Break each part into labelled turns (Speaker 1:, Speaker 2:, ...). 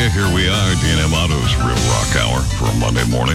Speaker 1: here we are, D&M Auto's Real Rock Hour for a Monday morning.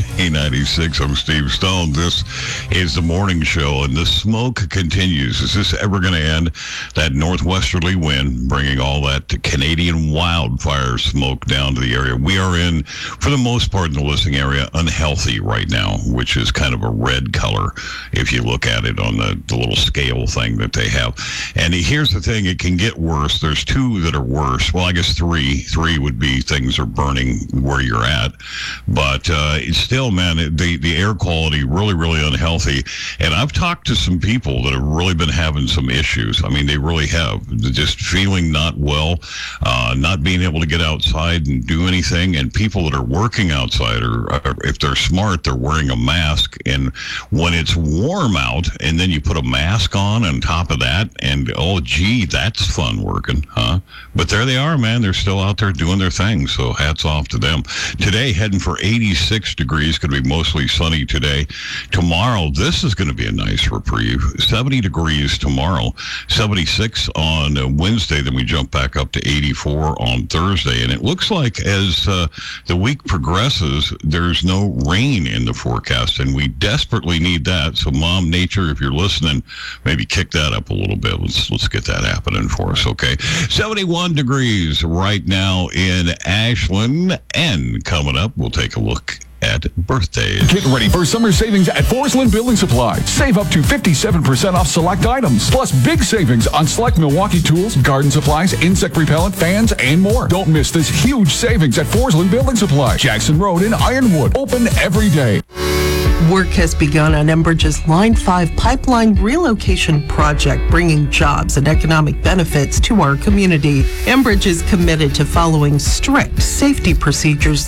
Speaker 1: J96, I'm Steve Stone. This is the morning show, and the smoke continues. Is this ever going to end? That northwesterly wind bringing all that Canadian wildfire smoke down to the area. We are in, for the most part in the listening area, unhealthy right now, which is kind of a red color if you look at it on the little scale thing that they have. And here's the thing, it can get worse. There's two that are worse. Well, I guess three. Three would be things are burning where you're at. But it's still, man, the air quality really, really unhealthy. And I've talked to some people that have really been having some issues. I mean, they really have. They're just feeling not well, not being able to get outside and do anything. And people that are working outside, or if they're smart, they're wearing a mask. And when it's warm out, and then you put a mask on top of that, and oh, gee, that's fun working, huh? But there they are, man. They're still out there doing their thing. So hats off to them. Today, heading for 86 degrees. Going to be mostly sunny today. Tomorrow, this is going to be a nice reprieve. 70 degrees tomorrow. 76 on Wednesday. Then we jump back up to 84 on Thursday. And it looks like as the week progresses, there's no rain in the forecast. And we desperately need that. So Mom Nature, if you're listening, maybe kick that up a little bit. Let's get that happening for us, okay? 71 degrees right now in Ashland. And coming up, we'll take a look at birthdays.
Speaker 2: Get ready for summer savings at Forestland Building Supply. Save up to 57% off select items, plus big savings on select Milwaukee tools, garden supplies, insect repellent, fans, and more. Don't miss this huge savings at Forestland Building Supply, Jackson Road in Ironwood. Open every day.
Speaker 3: Work has begun on Enbridge's Line 5 pipeline relocation project, bringing jobs and economic benefits to our community. Enbridge is committed to following strict safety procedures